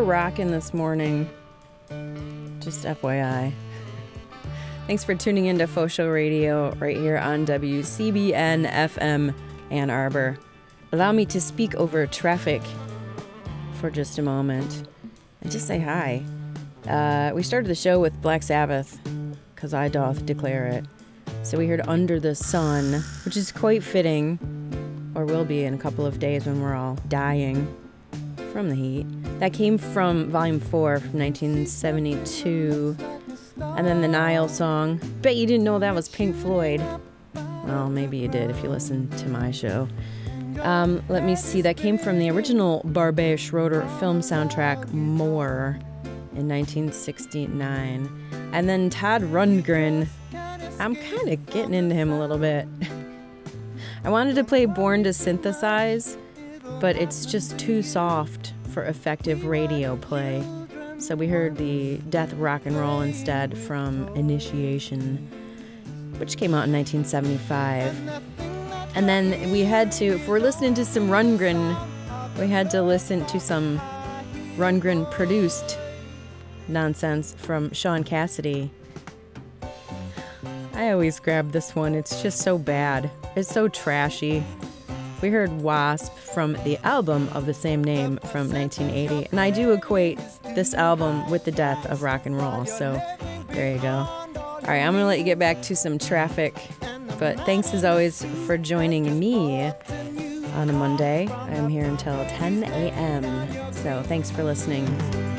rocking this morning. Just FYI. Thanks for tuning into Faux Show Radio right here on WCBN FM Ann Arbor. Allow me to speak over traffic for just a moment and just say hi. We started the show with Black Sabbath, 'Cause I Doth Declare It. So we heard Under the Sun, which is quite fitting, or will be in a couple of days when we're all dying from the heat. That came from Volume 4 from 1972. And then the Nile song. Bet you didn't know that was Pink Floyd. Well, maybe you did if you listened to my show. Let me see. That came from the original Barbet Schroeder film soundtrack, More, in 1969. And then Todd Rundgren. I'm kind of getting into him a little bit. I wanted to play Born to Synthesize, but it's just too soft for effective radio play. So we heard the Death Rock and Roll instead from Initiation, which came out in 1975. And then we had to, if we're listening to some Rundgren, we had to listen to some Rundgren produced nonsense from Sean Cassidy. I always grab this one. It's just so bad. It's so trashy. We heard Wasp from the album of the same name from 1980. And I do equate this album with the death of rock and roll. So there you go. All right, I'm going to let you get back to some traffic. But thanks as always for joining me on a Monday. I'm here until 10 a.m. So thanks for listening.